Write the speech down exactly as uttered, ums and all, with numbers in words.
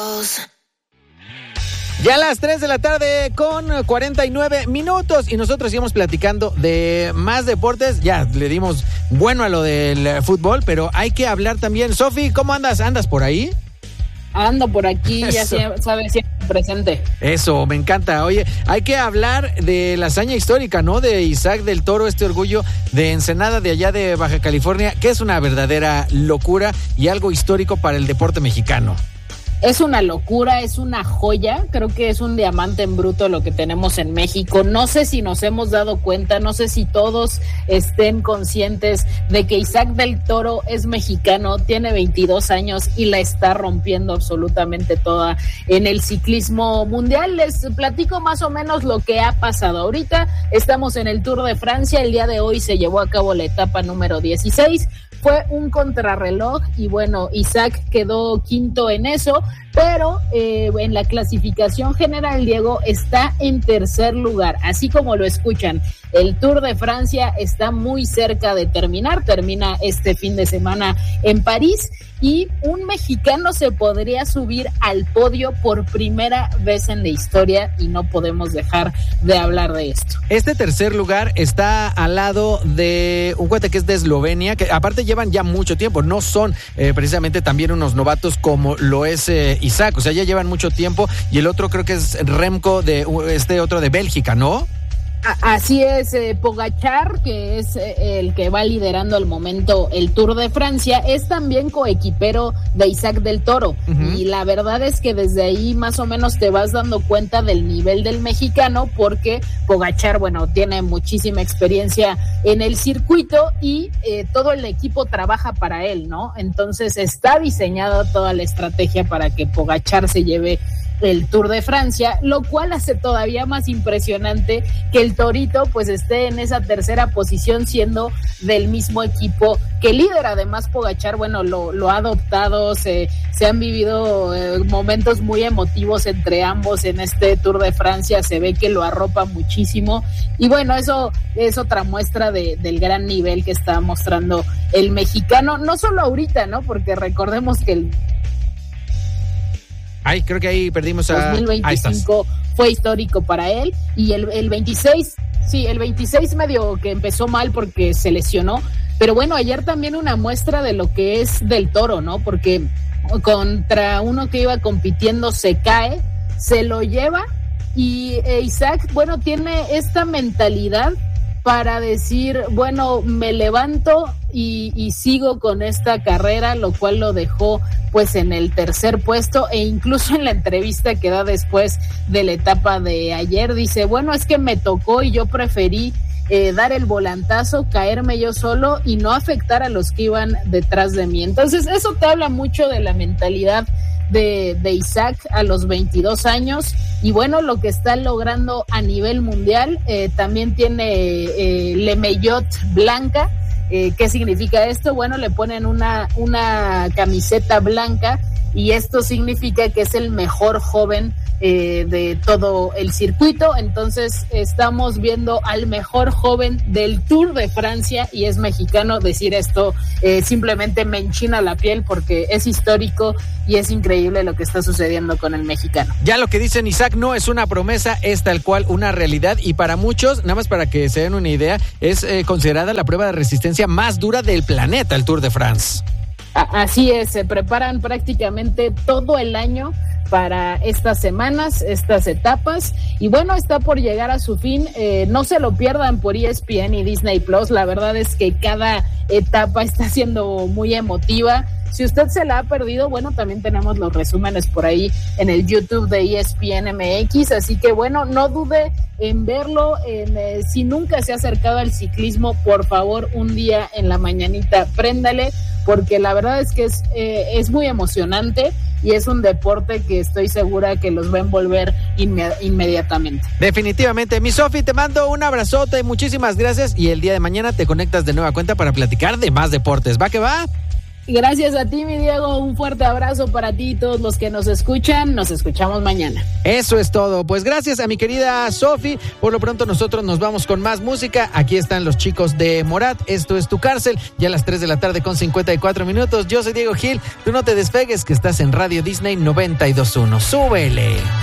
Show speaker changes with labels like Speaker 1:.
Speaker 1: Ya a las tres de la tarde con cuarenta y nueve minutos y nosotros seguimos platicando de más deportes. Ya le dimos bueno a lo del fútbol, pero hay que hablar también. Sofi, ¿cómo andas? ¿Andas por ahí?
Speaker 2: Ando por aquí, Eso. ya sabes, siempre presente.
Speaker 1: Eso, me encanta. Oye, hay que hablar de la hazaña histórica, ¿no? De Isaac del Toro, este orgullo de Ensenada, de allá de Baja California, que es una verdadera locura y algo histórico para el deporte mexicano.
Speaker 2: Es una locura, es una joya, creo que es un diamante en bruto lo que tenemos en México. No sé si nos hemos dado cuenta, no sé si todos estén conscientes de que Isaac del Toro es mexicano, tiene veintidós años y la está rompiendo absolutamente toda en el ciclismo mundial. Les platico más o menos lo que ha pasado. Ahorita estamos en el Tour de Francia, el día de hoy se llevó a cabo la etapa número dieciséis. Fue un contrarreloj y bueno, Isaac quedó quinto en eso, pero eh, en la clasificación general, Diego, está en tercer lugar, así como lo escuchan. El Tour de Francia está muy cerca de terminar, termina este fin de semana en París y un mexicano se podría subir al podio por primera vez en la historia y no podemos dejar de hablar de esto.
Speaker 1: Este tercer lugar está al lado de un cuate que es de Eslovenia, que aparte llevan ya mucho tiempo, no son eh, precisamente también unos novatos como lo es eh, Isaac, o sea, ya llevan mucho tiempo y el otro creo que es Remco, de este otro de Bélgica, ¿no?
Speaker 2: Así es, eh, Pogačar, que es eh, el que va liderando al momento el Tour de Francia, es también coequipero de Isaac del Toro, uh-huh. Y la verdad es que desde ahí más o menos te vas dando cuenta del nivel del mexicano, porque Pogačar, bueno, tiene muchísima experiencia en el circuito y eh, todo el equipo trabaja para él, ¿no? Entonces está diseñada toda la estrategia para que Pogačar se lleve el Tour de Francia, lo cual hace todavía más impresionante que el Torito pues esté en esa tercera posición siendo del mismo equipo que líder. Además Pogačar, bueno, lo, lo ha adoptado, se, se han vivido eh, momentos muy emotivos entre ambos en este Tour de Francia, se ve que lo arropa muchísimo y bueno, eso es otra muestra de, del gran nivel que está mostrando el mexicano, no solo ahorita, ¿no? Porque recordemos que el
Speaker 1: Ay, creo que ahí perdimos a...
Speaker 2: dos mil veinticinco fue histórico para él y el, el veintiséis, sí, el veintiséis medio que empezó mal porque se lesionó, pero bueno, ayer también una muestra de lo que es del Toro, ¿no? Porque contra uno que iba compitiendo se cae, se lo lleva y eh, Isaac, bueno, tiene esta mentalidad para decir, bueno, me levanto y, y sigo con esta carrera, lo cual lo dejó pues en el tercer puesto e incluso en la entrevista que da después de la etapa de ayer dice, bueno, es que me tocó y yo preferí eh, dar el volantazo, caerme yo solo y no afectar a los que iban detrás de mí. Entonces eso te habla mucho de la mentalidad de, de Isaac a los veintidós años y bueno, lo que está logrando a nivel mundial. Eh, también tiene eh, Le Maillot blanca. Eh, ¿Qué significa esto? Bueno, le ponen una, una camiseta blanca y esto significa que es el mejor joven eh, de todo el circuito. Entonces estamos viendo al mejor joven del Tour de Francia y es mexicano. Decir esto eh, simplemente me enchina la piel porque es histórico y es increíble lo que está sucediendo con el mexicano.
Speaker 1: Ya lo que dicen, Isaac no es una promesa, es tal cual una realidad y para muchos, nada más para que se den una idea, es eh, considerada la prueba de resistencia más dura del planeta, el Tour de France.
Speaker 2: Así es, se preparan prácticamente todo el año para estas semanas, estas etapas, y bueno, está por llegar a su fin. Eh, no se lo pierdan por E S P N y Disney Plus. La verdad es que cada etapa está siendo muy emotiva. Si usted se la ha perdido, bueno, también tenemos los resúmenes por ahí en el YouTube de E S P N M X, así que bueno, no dude en verlo. En, eh, si nunca se ha acercado al ciclismo, por favor, un día en la mañanita, préndale, porque la verdad es que es, eh, es muy emocionante y es un deporte que estoy segura que los va a envolver inme- inmediatamente.
Speaker 1: Definitivamente. Mi Sofi, te mando un abrazote, muchísimas gracias y el día de mañana te conectas de nueva cuenta para platicar de más deportes. ¿Va que va?
Speaker 2: Gracias a ti, mi Diego. Un fuerte abrazo para ti y todos los que nos escuchan. Nos escuchamos mañana.
Speaker 1: Eso es todo. Pues gracias a mi querida Sofi. Por lo pronto nosotros nos vamos con más música. Aquí están los chicos de Morat. Esto es Tu Cárcel. Ya a las tres de la tarde con cincuenta y cuatro minutos. Yo soy Diego Gil. Tú no te despegues, que estás en Radio Disney noventa y dos punto uno. ¡Súbele!